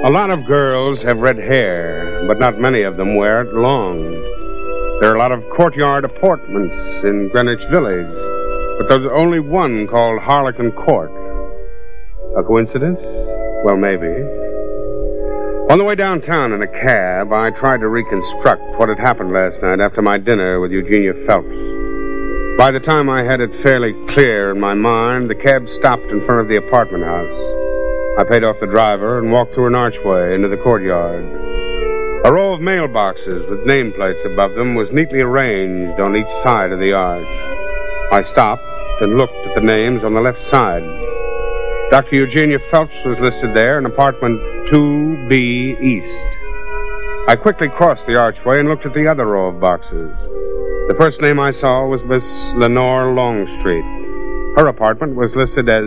A lot of girls have red hair, but not many of them wear it long. There are a lot of courtyard apartments in Greenwich Village, but there's only one called Harlequin Court. A coincidence? Well, maybe. On the way downtown in a cab, I tried to reconstruct what had happened last night after my dinner with Eugenia Phelps. By the time I had it fairly clear in my mind, the cab stopped in front of the apartment house. I paid off the driver and walked through an archway into the courtyard. A row of mailboxes with nameplates above them was neatly arranged on each side of the arch. I stopped and looked at the names on the left side. Dr. Eugenia Phelps was listed there in apartment 2B East. I quickly crossed the archway and looked at the other row of boxes. The first name I saw was Miss Lenore Longstreet. Her apartment was listed as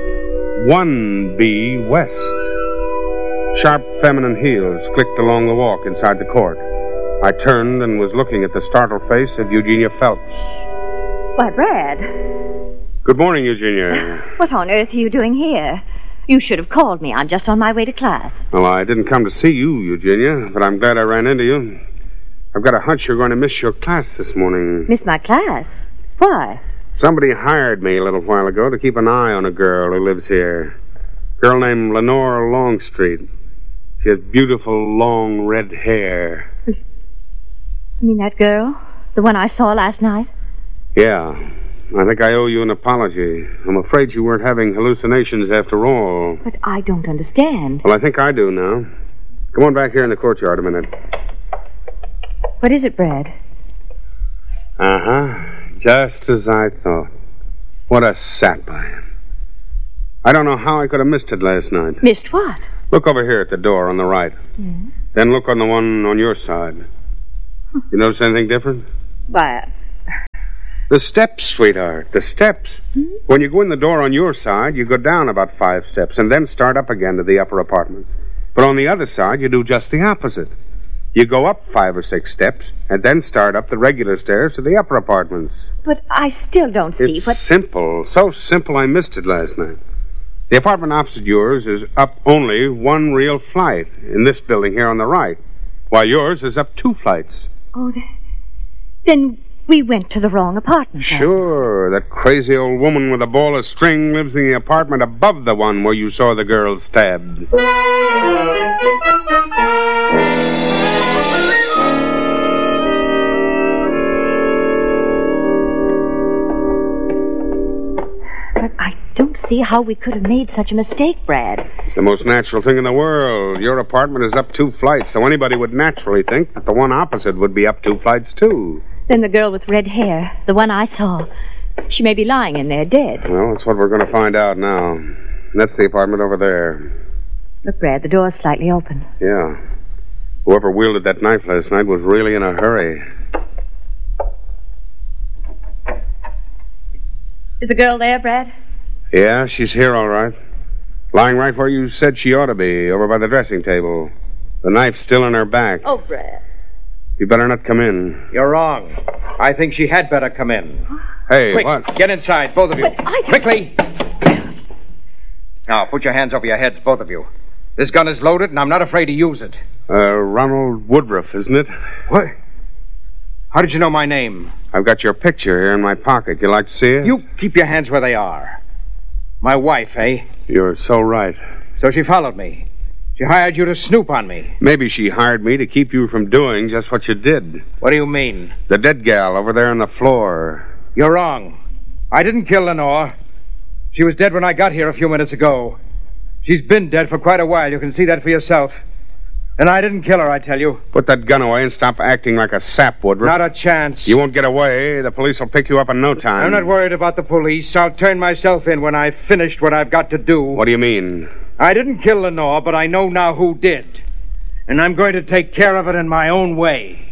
1B West. Sharp feminine heels clicked along the walk inside the court. I turned and was looking at the startled face of Eugenia Phelps. Why, Brad. Good morning, Eugenia. What on earth are you doing here? You should have called me. I'm just on my way to class. Well, I didn't come to see you, Eugenia, but I'm glad I ran into you. I've got a hunch you're going to miss your class this morning. Miss my class? Why? Somebody hired me a little while ago to keep an eye on a girl who lives here. A girl named Lenore Longstreet. She has beautiful, long, red hair. You mean that girl? The one I saw last night? Yeah. I think I owe you an apology. I'm afraid you weren't having hallucinations after all. But I don't understand. Well, I think I do now. Come on back here in the courtyard a minute. What is it, Brad? Uh-huh. Just as I thought. What a sap I am. I don't know how I could have missed it last night. Missed what? Look over here at the door on the right. Yeah. Then look on the one on your side. You notice anything different? Why? The steps, sweetheart. The steps. When you go in the door on your side, you go down about 5 steps and then start up again to the upper apartments. But on the other side, you do just the opposite. You go up 5 or 6 steps and then start up the regular stairs to the upper apartments. But I still don't see It's what... simple. So simple I missed it last night. The apartment opposite yours is up only 1 real flight in this building here on the right, while yours is up 2 flights. Oh, then we went to the wrong apartment. Sure. That crazy old woman with a ball of string lives in the apartment above the one where you saw the girl stabbed. But I don't see how we could have made such a mistake, Brad. It's the most natural thing in the world. Your apartment is up 2 flights, so anybody would naturally think that the one opposite would be up 2 flights, too. Then the girl with red hair, the one I saw, she may be lying in there dead. Well, that's what we're going to find out now. That's the apartment over there. Look, Brad, the door's slightly open. Yeah. Whoever wielded that knife last night was really in a hurry. Is the girl there, Brad? Yeah, she's here all right. Lying right where you said she ought to be, over by the dressing table. The knife's still in her back. Oh, Brad. You better not come in. You're wrong. I think she had better come in. Hey, Quick, what? get inside, both of you. But I... Quickly. Now, put your hands over your heads, both of you. This gun is loaded, and I'm not afraid to use it. Ronald Woodruff, isn't it? What? How did you know my name? I've got your picture here in my pocket. You like to see it? You keep your hands where they are. My wife, eh? You're so right. So she followed me. She hired you to snoop on me. Maybe she hired me to keep you from doing just what you did. What do you mean? The dead gal over there on the floor. You're wrong. I didn't kill Lenore. She was dead when I got here a few minutes ago. She's been dead for quite a while. You can see that for yourself. And I didn't kill her, I tell you. Put that gun away and stop acting like a sap, Woodruff. Not a chance. You won't get away. The police will pick you up in no time. I'm not worried about the police. I'll turn myself in when I've finished what I've got to do. What do you mean? I didn't kill Lenore, but I know now who did. And I'm going to take care of it in my own way.